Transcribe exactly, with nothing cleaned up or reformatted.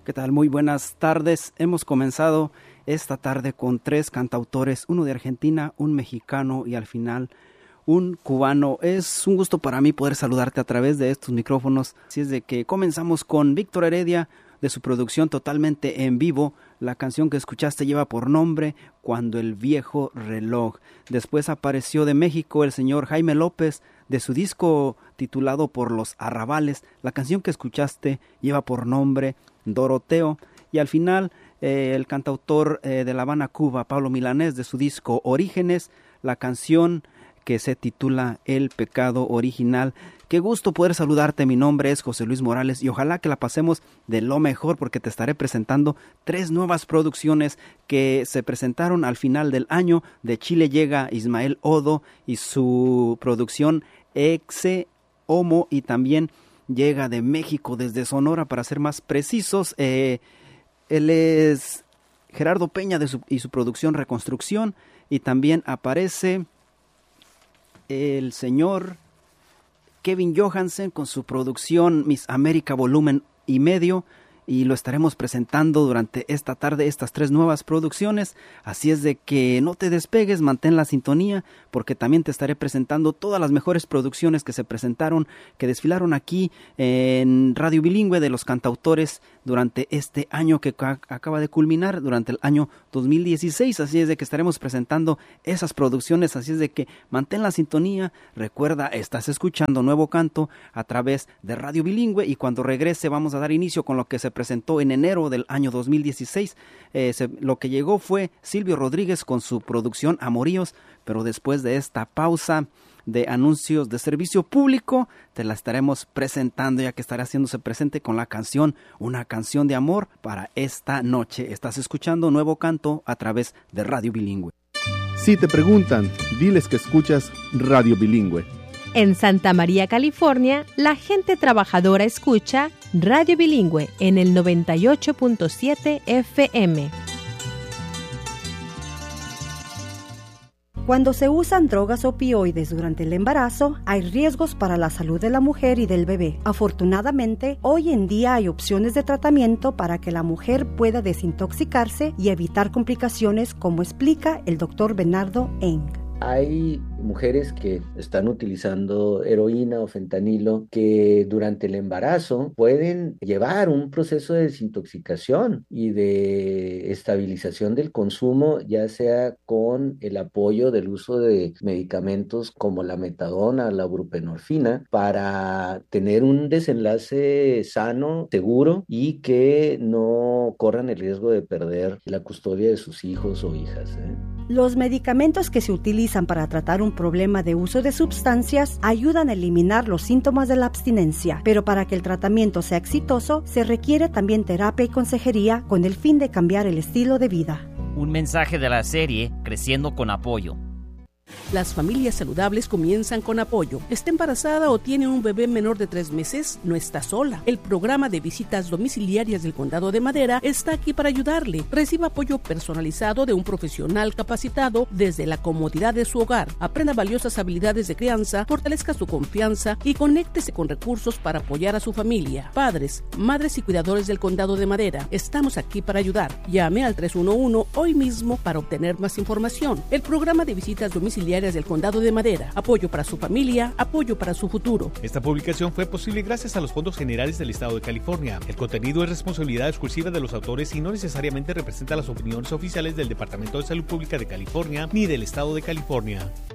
¿Qué tal? Muy buenas tardes. Hemos comenzado esta tarde con tres cantautores, uno de Argentina, un mexicano y al final un cubano. Es un gusto para mí poder saludarte a través de estos micrófonos. Así es de que comenzamos con Víctor Heredia, de su producción totalmente en vivo. La canción que escuchaste lleva por nombre Cuando el viejo reloj. Después apareció de México el señor Jaime López, de su disco titulado Por los Arrabales. La canción que escuchaste lleva por nombre Doroteo. Y al final eh, el cantautor eh, de La Habana, Cuba, Pablo Milanés, de su disco Orígenes, la canción que se titula El Pecado Original. Qué gusto poder saludarte. Mi nombre es José Luis Morales y ojalá que la pasemos de lo mejor, porque te estaré presentando tres nuevas producciones que se presentaron al final del año. De Chile llega Ismael Odo y su producción Exe Homo, y también llega de México, desde Sonora para ser más precisos. Eh, él es Gerardo Peña de su, y su producción Reconstrucción, y también aparece el señor Kevin Johansen con su producción Miss América Volumen y Medio, y lo estaremos presentando durante esta tarde, estas tres nuevas producciones. Así es de que no te despegues, mantén la sintonía, porque también te estaré presentando todas las mejores producciones que se presentaron, que desfilaron aquí en Radio Bilingüe, de los cantautores durante este año que ca- acaba de culminar, durante el año dos mil dieciséis. Así es de que estaremos presentando esas producciones, así es de que mantén la sintonía. Recuerda, estás escuchando Nuevo Canto a través de Radio Bilingüe, y cuando regrese vamos a dar inicio con lo que se presentó en enero del año dos mil dieciséis. Eh, se, lo que llegó fue Silvio Rodríguez con su producción Amoríos, pero después de esta pausa de anuncios de servicio público, te la estaremos presentando, ya que estará haciéndose presente con la canción Una Canción de Amor para esta noche. Estás escuchando Nuevo Canto a través de Radio Bilingüe. Si te preguntan, diles que escuchas Radio Bilingüe. En Santa María, California, la gente trabajadora escucha Radio Bilingüe en el noventa y ocho punto siete F M. Cuando se usan drogas opioides durante el embarazo, hay riesgos para la salud de la mujer y del bebé. Afortunadamente, hoy en día hay opciones de tratamiento para que la mujer pueda desintoxicarse y evitar complicaciones, como explica el doctor Bernardo Eng. Hay mujeres que están utilizando heroína o fentanilo que durante el embarazo pueden llevar un proceso de desintoxicación y de estabilización del consumo, ya sea con el apoyo del uso de medicamentos como la metadona, la buprenorfina, para tener un desenlace sano, seguro, y que no corran el riesgo de perder la custodia de sus hijos o hijas, ¿eh? Los medicamentos que se utilizan para tratar un problema de uso de sustancias ayudan a eliminar los síntomas de la abstinencia, pero para que el tratamiento sea exitoso, se requiere también terapia y consejería con el fin de cambiar el estilo de vida. Un mensaje de la serie Creciendo con Apoyo. Las familias saludables comienzan con Apoyo. ¿Está embarazada o tiene un bebé menor de tres meses? No está sola. El programa de visitas domiciliarias del Condado de Madera está aquí para ayudarle. Reciba apoyo personalizado de un profesional capacitado desde la comodidad de su hogar. Aprenda valiosas habilidades de crianza, fortalezca su confianza y conéctese con recursos para apoyar a su familia. Padres, madres y cuidadores del Condado de Madera, estamos aquí para ayudar. Llame al tres uno uno hoy mismo para obtener más información. El programa de visitas domiciliarias del Condado de Madera. Apoyo para su familia, apoyo para su futuro. Esta publicación fue posible gracias a los fondos generales del Estado de California. El contenido es responsabilidad exclusiva de los autores y no necesariamente representa las opiniones oficiales del Departamento de Salud Pública de California ni del Estado de California.